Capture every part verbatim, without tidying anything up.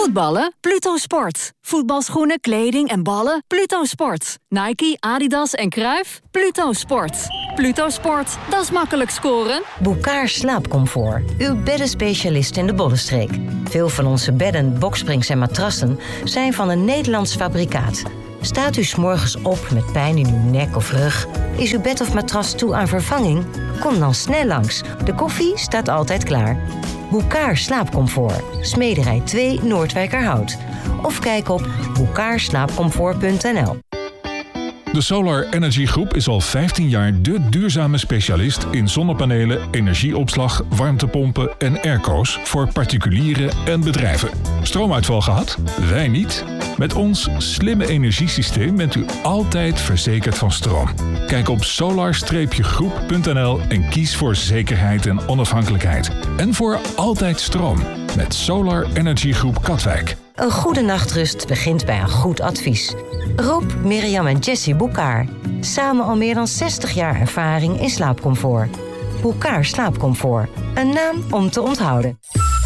Voetballen? Pluto Sport. Voetbalschoenen, kleding en ballen? Pluto Sport. Nike, Adidas en Cruijff? Pluto Sport. Pluto Sport, dat is makkelijk scoren. Boekaar Slaapcomfort. Uw beddenspecialist in de Bollenstreek. Veel van onze bedden, boksprings en matrassen zijn van een Nederlands fabrikaat. Staat u 's morgens op met pijn in uw nek of rug? Is uw bed of matras toe aan vervanging? Kom dan snel langs. De koffie staat altijd klaar. Boekaar Slaapcomfort. Smederij twee Noordwijkerhout. Of kijk op boekaarslaapcomfort punt n l. De Solar Energy Groep is al vijftien jaar de duurzame specialist in zonnepanelen, energieopslag, warmtepompen en airco's voor particulieren en bedrijven. Stroomuitval gehad? Wij niet. Met ons slimme energiesysteem bent u altijd verzekerd van stroom. Kijk op solar groep punt n l en kies voor zekerheid en onafhankelijkheid. En voor altijd stroom met Solar Energy Groep Katwijk. Een goede nachtrust begint bij een goed advies. Rob, Mirjam en Jessie Boekaar. Samen al meer dan zestig jaar ervaring in slaapcomfort. Boekaar Slaapcomfort. Een naam om te onthouden.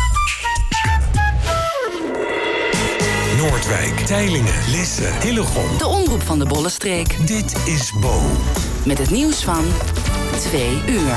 Noordwijk, Teylingen, Lisse, Hillegom. De omroep van de Bollenstreek. Dit is Bo. Met het nieuws van twee uur.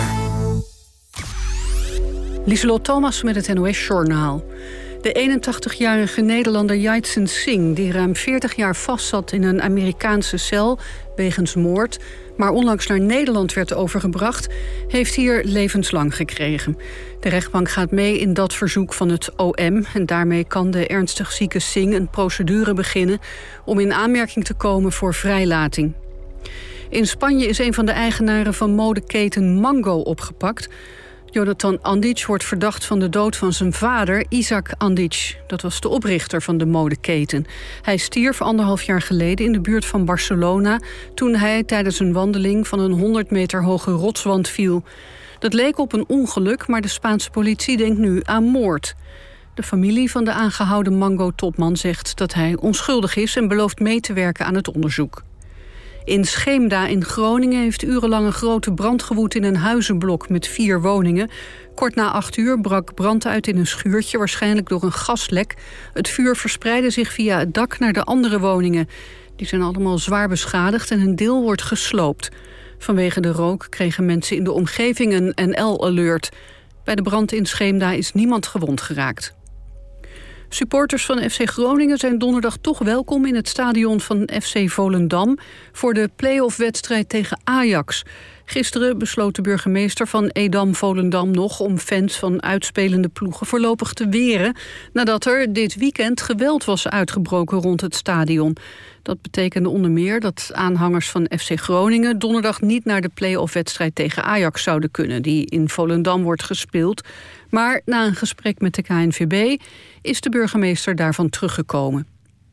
Lieselot Thomas met het N O S-journaal. De eenentachtigjarige Nederlander Jaytsen Singh, die ruim veertig jaar vastzat in een Amerikaanse cel wegens moord, maar onlangs naar Nederland werd overgebracht, heeft hier levenslang gekregen. De rechtbank gaat mee in dat verzoek van het O M en daarmee kan de ernstig zieke Singh een procedure beginnen om in aanmerking te komen voor vrijlating. In Spanje is een van de eigenaren van modeketen Mango opgepakt. Jonathan Andic wordt verdacht van de dood van zijn vader, Isaac Andic. Dat was de oprichter van de modeketen. Hij stierf anderhalf jaar geleden in de buurt van Barcelona toen hij tijdens een wandeling van een honderd meter hoge rotswand viel. Dat leek op een ongeluk, maar de Spaanse politie denkt nu aan moord. De familie van de aangehouden Mango-topman zegt dat hij onschuldig is en belooft mee te werken aan het onderzoek. In Scheemda in Groningen heeft urenlang een grote brand gewoed in een huizenblok met vier woningen. Kort na acht uur brak brand uit in een schuurtje, waarschijnlijk door een gaslek. Het vuur verspreidde zich via het dak naar de andere woningen. Die zijn allemaal zwaar beschadigd en een deel wordt gesloopt. Vanwege de rook kregen mensen in de omgeving een N L-alert. Bij de brand in Scheemda is niemand gewond geraakt. Supporters van F C Groningen zijn donderdag toch welkom in het stadion van F C Volendam voor de play-off-wedstrijd tegen Ajax. Gisteren besloot de burgemeester van Edam Volendam nog om fans van uitspelende ploegen voorlopig te weren, nadat er dit weekend geweld was uitgebroken rond het stadion. Dat betekende onder meer dat aanhangers van F C Groningen donderdag niet naar de play-off-wedstrijd tegen Ajax zouden kunnen, die in Volendam wordt gespeeld. Maar na een gesprek met de K N V B is de burgemeester daarvan teruggekomen.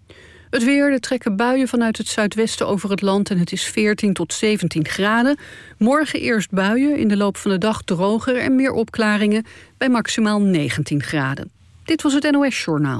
Het weer, er trekken buien vanuit het zuidwesten over het land en het is veertien tot zeventien graden. Morgen eerst buien, in de loop van de dag droger en meer opklaringen bij maximaal negentien graden. Dit was het N O S-journaal.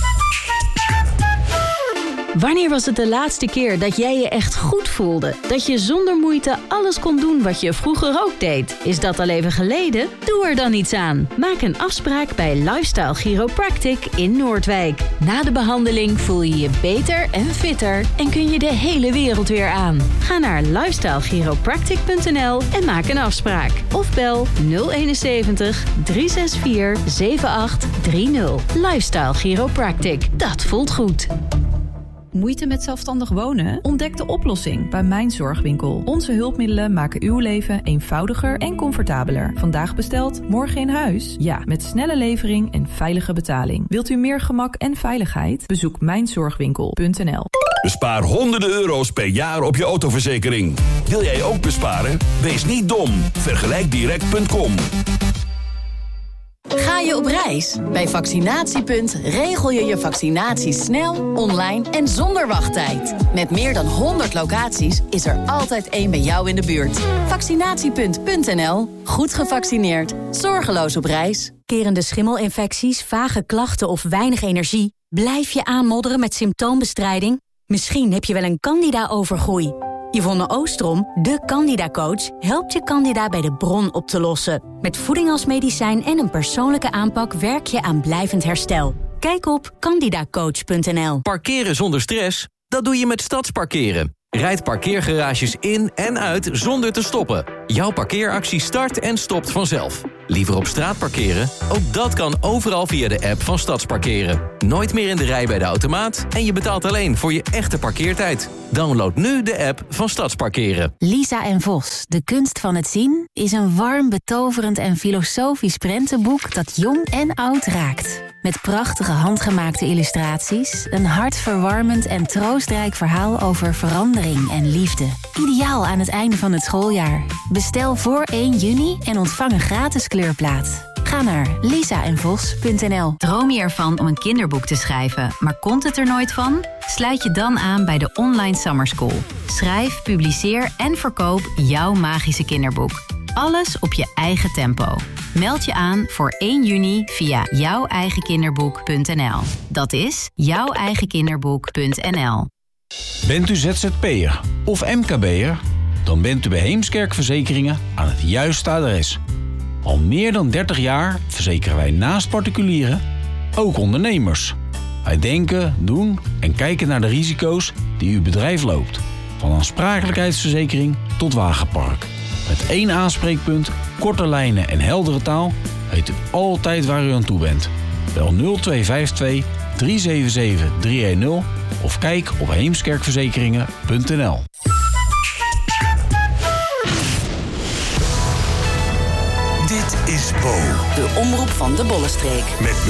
Wanneer was het de laatste keer dat jij je echt goed voelde? Dat je zonder moeite alles kon doen wat je vroeger ook deed? Is dat al even geleden? Doe er dan iets aan. Maak een afspraak bij Lifestyle Chiropractic in Noordwijk. Na de behandeling voel je je beter en fitter en kun je de hele wereld weer aan. Ga naar lifestyle chiropractic punt n l en maak een afspraak. Of bel nul eenenzeventig, drie zes vier, zeven acht drie nul. Lifestyle Chiropractic. Dat voelt goed. Moeite met zelfstandig wonen? Ontdek de oplossing bij Mijn Zorgwinkel. Onze hulpmiddelen maken uw leven eenvoudiger en comfortabeler. Vandaag besteld, morgen in huis? Ja, met snelle levering en veilige betaling. Wilt u meer gemak en veiligheid? Bezoek mijn zorgwinkel punt n l. Bespaar honderden euro's per jaar op je autoverzekering. Wil jij ook besparen? Wees niet dom. vergelijk direct punt com. Ga je op reis? Bij Vaccinatiepunt regel je je vaccinatie snel, online en zonder wachttijd. Met meer dan honderd locaties is er altijd één bij jou in de buurt. Vaccinatiepunt punt n l. Goed gevaccineerd. Zorgeloos op reis. Kerende schimmelinfecties, vage klachten of weinig energie? Blijf je aanmodderen met symptoombestrijding? Misschien heb je wel een candida-overgroei. Yvonne Oostrom, de Candida-coach, helpt je candida bij de bron op te lossen. Met voeding als medicijn en een persoonlijke aanpak werk je aan blijvend herstel. Kijk op candidacoach punt n l. Parkeren zonder stress? Dat doe je met Stadsparkeren. Rijd parkeergarages in en uit zonder te stoppen. Jouw parkeeractie start en stopt vanzelf. Liever op straat parkeren? Ook dat kan overal via de app van Stadsparkeren. Nooit meer in de rij bij de automaat en je betaalt alleen voor je echte parkeertijd. Download nu de app van Stadsparkeren. Lisa en Vos, de kunst van het zien, is een warm, betoverend en filosofisch prentenboek dat jong en oud raakt. Met prachtige handgemaakte illustraties, een hartverwarmend en troostrijk verhaal over verandering en liefde. Ideaal aan het einde van het schooljaar. Bestel voor één juni en ontvang een gratis kleurplaat. Ga naar lisa en vos punt n l. Droom je ervan om een kinderboek te schrijven, maar komt het er nooit van? Sluit je dan aan bij de Online Summer School. Schrijf, publiceer en verkoop jouw magische kinderboek. Alles op je eigen tempo. Meld je aan voor één juni via jouw eigen kinderboek punt n l. Dat is jouw eigen kinderboek punt n l. Bent u Z Z P'er of M K B'er? Dan bent u bij Heemskerk Verzekeringen aan het juiste adres. Al meer dan dertig jaar verzekeren wij naast particulieren ook ondernemers. Wij denken, doen en kijken naar de risico's die uw bedrijf loopt. Van aansprakelijkheidsverzekering tot wagenpark. Met één aanspreekpunt, korte lijnen en heldere taal weet u altijd waar u aan toe bent. Bel nul twee vijf twee, drie zeven zeven, drie een nul of kijk op heemskerkverzekeringen punt n l. Dit is Bo. De omroep van de Bollenstreek. Met